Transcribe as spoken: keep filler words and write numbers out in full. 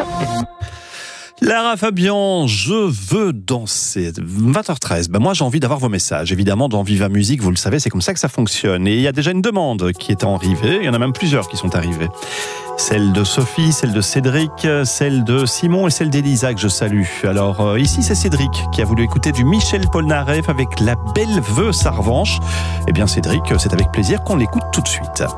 Lara Fabian, je veux danser. vingt heures treize, ben moi j'ai envie d'avoir vos messages. Évidemment, dans Viva Musique, vous le savez, c'est comme ça que ça fonctionne. Et il y a déjà une demande qui est arrivée, il y en a même plusieurs qui sont arrivées. Celle de Sophie, celle de Cédric, celle de Simon et celle d'Elisa que je salue. Alors euh, ici c'est Cédric qui a voulu écouter du Michel Polnareff avec La Belle veut sa revanche. Eh bien Cédric, c'est avec plaisir qu'on l'écoute tout de suite.